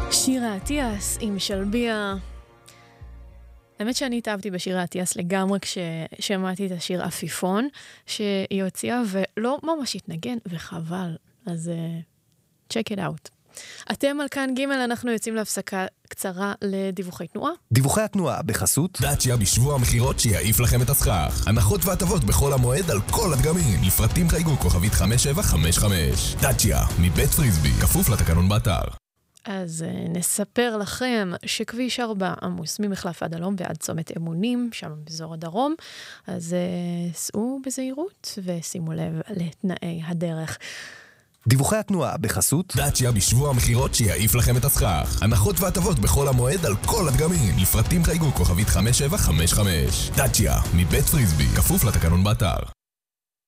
שירה אטיאס עם שלביה. האמת שאני התאהבתי בשירה אטיאס לגמרי כששמעתי את השיר עפיפון שהיא הוציאה ולא ממש התנגן וחבל. אז check it out. אתם על כאן ג', אנחנו יוצאים להפסקה קצרה לדיווחי תנועה. דיווחי התנועה בחסות דאצ'יה בשבוע המחירות שיעיף לכם את הסכך. הנחות והטבות בכל המועד על כל הדגמים. לפרטים חייגו כוכבית 5755. דאצ'יה מבית פריסבי, כפוף לתקנון באתר. אז נספר לכם שכביש 4 עמוס ממחלף עד הלום ועד צומת אמונים, שם באזור הדרום. אז סעו בזהירות ושימו לב לתנאי הדרך. דיווחי התנועה בחסות דאצ'יה בשבוע המחירות שיעיף לכם את הסכך. הנחות והטבות בכל המועד על כל הדגמים. לפרטים חייגו כוכבית 5755. דאצ'יה מבית פריסבי, כפוף לתקנון באתר.